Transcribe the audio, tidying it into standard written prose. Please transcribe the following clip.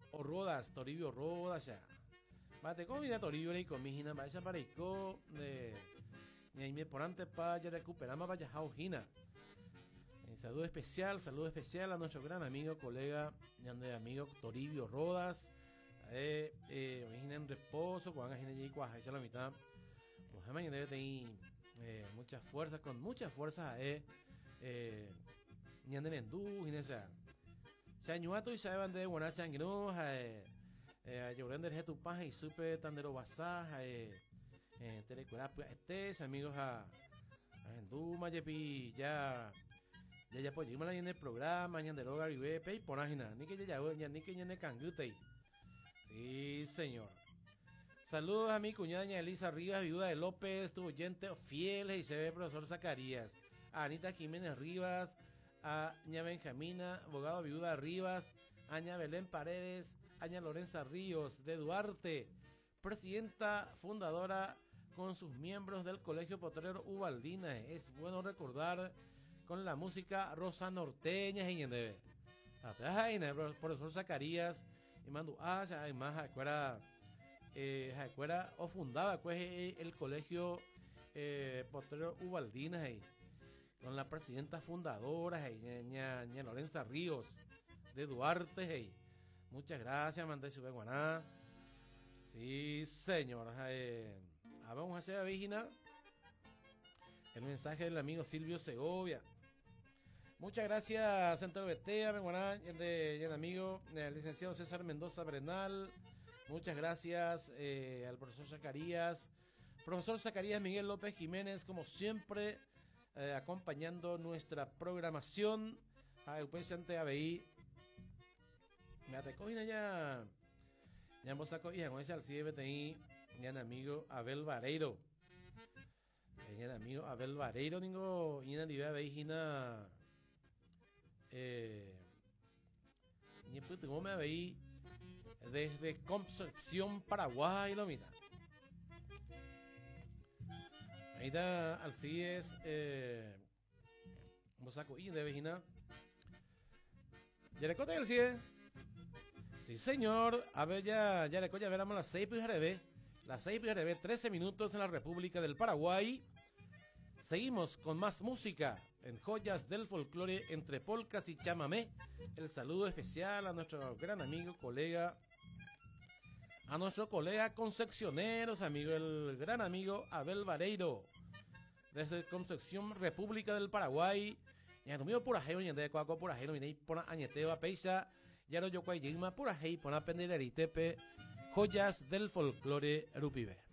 o Rodas, Toribio Rodas ya. Mate con vida Toribio y con mi hina va esa para y me por antes para ya recuperamos para ya jaujina. Saludo especial a nuestro gran amigo, colega, amigo Toribio Rodas. Imagina en reposo, cuando hagan allí cuaja, la mitad. Pues jamás debe tener muchas fuerzas, con muchas fuerzas ni anden en du, y esa. Se añuato y se van de buena sangre, no, llorando el tu paja y supe tandero basaj, telecuela, pues, amigos, en du, mayepi, ya pues, yo me en el programa, ñan de loga y ve, pey, por ágina, ni que ya, ni que ñan de cangute. Sí, señor. Saludos a mi cuñada doña Elisa Rivas, viuda de López, tu oyente fiel y se ve profesor Zacarías. A Anita Jiménez Rivas, a ña Benjamina, abogado viuda Rivas, a ña Belén Paredes, a ña Lorenza Ríos de Duarte, presidenta fundadora con sus miembros del Colegio Potrero Ubaldina. Es bueno recordar con la música Rosa Norteña y en debe. Profesor Zacarías y mando además acuerda o fundaba pues el colegio Potrero Ubaldina con la presidenta fundadora ña Lorenza Ríos de Duarte. Muchas gracias, mandé su guaná. Sí, señor. Vamos a hacer a Vigina el mensaje del amigo Silvio Segovia. Muchas gracias, Centro Betea, Benguaná, y amigo, el licenciado César Mendoza Brenal. Muchas gracias al profesor Zacarías. Profesor Zacarías Miguel López Jiménez, como siempre, acompañando nuestra programación. Ante ABI. Me te cogen ya. Ya hemos sacado y con ese al CBTI, ya amigo Abel Vareiro. Ya amigo Abel Vareiro, ningo, y en la veijina. Ni puto, ¿cómo me veí? Desde Concepción, Paraguay, lo mira. Ahí está Alcides, Mosaco y de Vejina. ¿Ya le conté Alcides? Sí, señor. A ver, ya le coña, veramos las 6 PRB. Las 6 PRB, 13 minutos en la República del Paraguay. Seguimos con más música en Joyas del Folclore entre polcas y chamamé. El saludo especial a nuestro gran amigo, colega, a nuestro colega Concepcioneros, amigo, el gran amigo Abel Vareiro, desde Concepción, República del Paraguay. Y a mío pura jeo, y de cuaco pura jeo, y pona añeteo a peisa, ya lo yo cuay yigma pura jeo, pona pendeleritepe, Joyas del Folclore Rupibe.